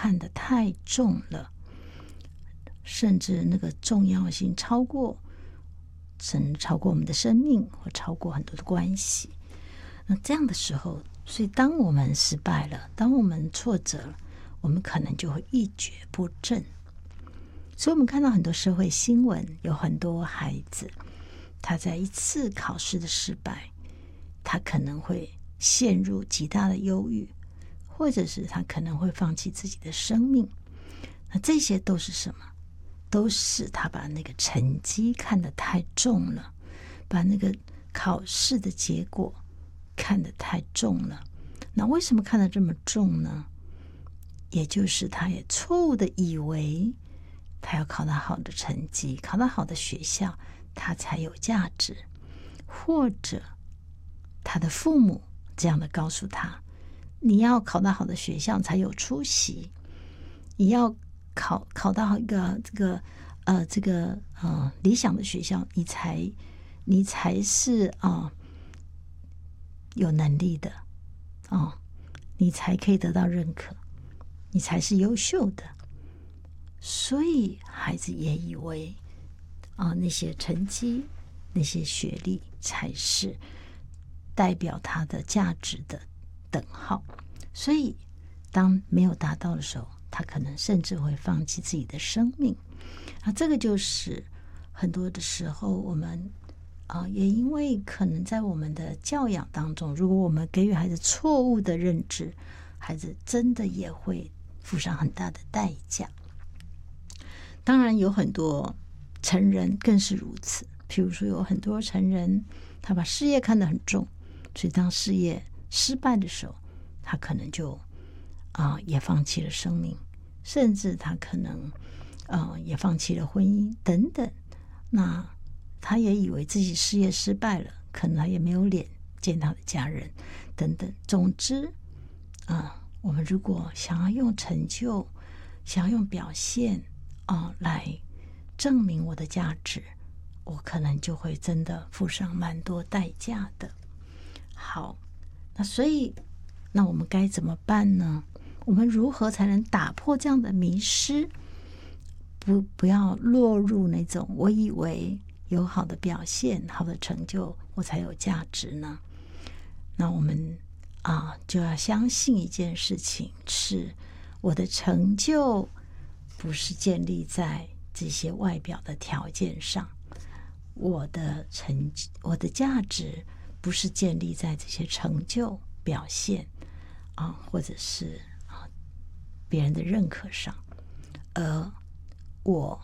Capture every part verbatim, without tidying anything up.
看得太重了，甚至那个重要性超过，甚至超过我们的生命，或超过很多的关系。那这样的时候，所以当我们失败了，当我们挫折了，我们可能就会一蹶不振。所以我们看到很多社会新闻，有很多孩子他在一次考试的失败，他可能会陷入极大的忧郁，或者是他可能会放弃自己的生命。那这些都是什么？都是他把那个成绩看得太重了，把那个考试的结果看得太重了。那为什么看得这么重呢？也就是他也错误的以为他要考到好的成绩，考到好的学校，他才有价值。或者他的父母这样的告诉他，你要考到好的学校才有出息，你要考考到一个这个呃这个呃理想的学校，你才你才是啊、呃、有能力的哦，你才可以得到认可，你才是优秀的。所以孩子也以为啊、呃、那些成绩、那些学历才是代表他的价值的等号。所以当没有达到的时候，他可能甚至会放弃自己的生命。啊，这个就是很多的时候我们啊、呃，也因为可能在我们的教养当中，如果我们给予孩子错误的认知，孩子真的也会付上很大的代价。当然有很多成人更是如此，譬如说有很多成人他把事业看得很重，所以当事业失败的时候，他可能就啊、呃、也放弃了生命，甚至他可能呃也放弃了婚姻等等。那他也以为自己事业失败了，可能他也没有脸见他的家人等等。总之啊、呃，我们如果想要用成就，想要用表现啊、呃、来证明我的价值，我可能就会真的付上蛮多代价的。好，那所以那我们该怎么办呢？我们如何才能打破这样的迷失，不不要落入那种我以为有好的表现、好的成就我才有价值呢？那我们啊就要相信一件事情，是我的成就不是建立在这些外表的条件上，我的成我的价值不是建立在这些成就表现啊，或者是啊别人的认可上，而我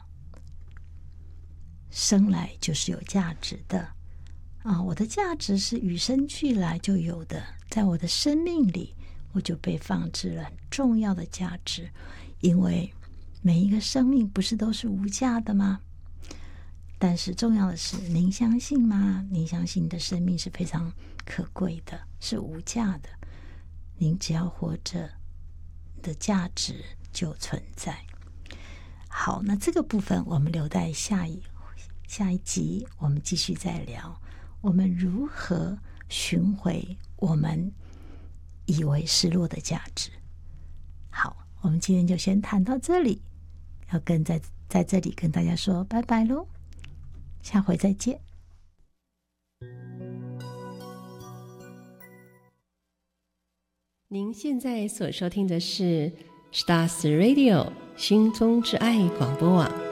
生来就是有价值的啊，我的价值是与生俱来就有的，在我的生命里我就被放置了很重要的价值。因为每一个生命不是都是无价的吗？但是重要的是，您相信吗？您相信你的生命是非常可贵的，是无价的。您只要活着，的价值就存在。好，那这个部分我们留在下一下一集，我们继续再聊，我们如何寻回我们以为失落的价值。好，我们今天就先谈到这里，要跟在在这里跟大家说拜拜咯，下回再见。 您现在所收听的是 Stars Radio 心中之爱广播网。